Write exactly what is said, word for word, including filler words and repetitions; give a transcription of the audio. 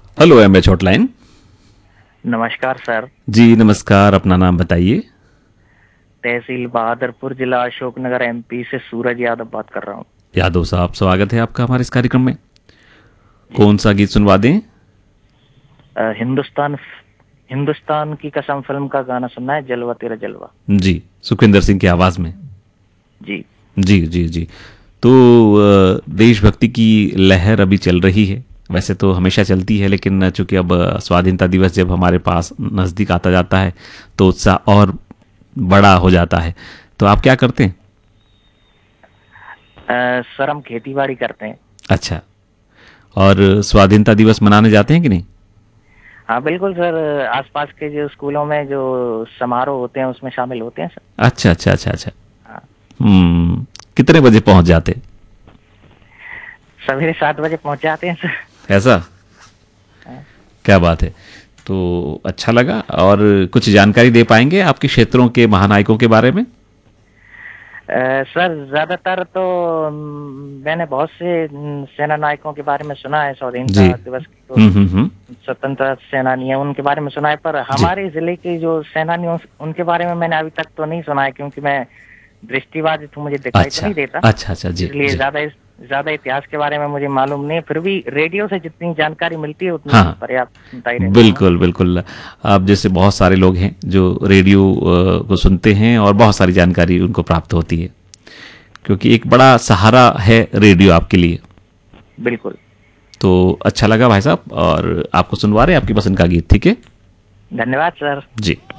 Hello M H hotline. नमस्कार sir. जी नमस्कार, अपना नाम बताइए। तहसील बहादुरपुर, जिला अशोकनगर, एमपी से सूरज यादव बात कर रहा हूँ। यादव साहब, स्वागत है आपका हमारे इस कार्यक्रम में। जी। कौन सा गीत सुनवा दें? अ, हिंदुस्तान हिंदुस्तान की कसम फिल्म का गाना सुनना है, जलवा तेरा जलवा। जी, सुखविंदर सिंह की आवाज में। जी। जी जी जी। तो अ, देशभक्ति की लहर अभी चल रही है। वैसे तो हमेशा चलती है, लेकिन चूंकि अब अ, स्वाधीनता दिवस जब हमारे पास नज़दीक आता जाता है तो उत्साह और बड़ा हो जाता है। तो आप क्या करते हैं? अ, सर हम खेती बाड़ी करते हैं। अच्छा। और स्वाधीनता दिवस मनाने जाते हैं कि नहीं? हाँ बिल्कुल सर, आसपास के जो स्कूलों में जो समारोह होते हैं उसमें शामिल होते हैं सर। अच्छा अच्छा अच्छा अच्छा। हाँ। हम्म। कितने बजे पहुंच जाते? सवेरे सात बजे पहुंच जाते हैं सर। ऐसा? हाँ। क्या बात है। तो अच्छा लगा। और कुछ जानकारी दे पाएंगे आपके क्षेत्रों के महानायकों के बारे में? अ, सर ज्यादातर तो अम, मैंने बहुत से अम, सेना नायकों के बारे में सुना है, जी। स्वाधीनता दिवस की तो हम्म हम्म हम्म। स्वतंत्रता सेनानी है उनके बारे में सुना है, पर जी। हमारे जिले के जो सेनानी हैं, उनके बारे में मैंने अभी तक तो नहीं सुना है, क्योंकि मैं दृष्टिबाधित हूँ, मुझे दिखाई तो अच्छा नहीं देता। अच्छा अच्छा। जी इसलिए जी। ज्यादा ज्यादा इतिहास के बारे में मुझे मालूम नहीं है, फिर भी रेडियो से जितनी जानकारी मिलती है उतनी हाँ, पर्याप्त सुनता ही रहता हूँ मैं। बिल्कुल बिल्कुल। आप जैसे बहुत सारे लोग हैं जो रेडियो अ, को सुनते हैं और बहुत सारी जानकारी उनको प्राप्त होती है, क्योंकि एक बड़ा सहारा है रेडियो आपके लिए। बिल्कुल। तो अच्छा लगा भाई साहब, और आपको सुनवा रहे हैं आपकी पसंद का गीत। ठीक है। धन्यवाद सर। जी।